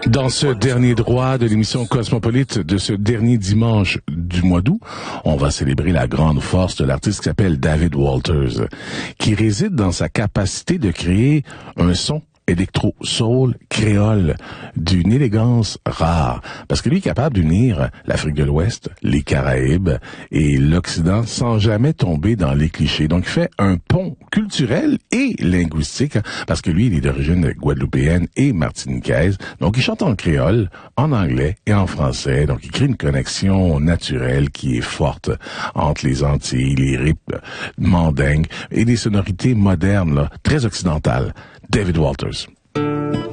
Dans ce dernier droit de l'émission Cosmopolite de ce dernier dimanche du mois d'août, on va célébrer la grande force de l'artiste qui s'appelle David Walters, qui réside dans sa capacité de créer un son électro-soul créole d'une élégance rare. Parce que lui est capable d'unir l'Afrique de l'Ouest, les Caraïbes et l'Occident sans jamais tomber dans les clichés. Donc, il fait un pont culturel et linguistique, parce que lui, il est d'origine guadeloupéenne et martiniquaise. Donc, il chante en créole, en anglais et en français. Donc, il crée une connexion naturelle qui est forte entre les Antilles, les rips mandingues et des sonorités modernes, là, très occidentales. David Walters.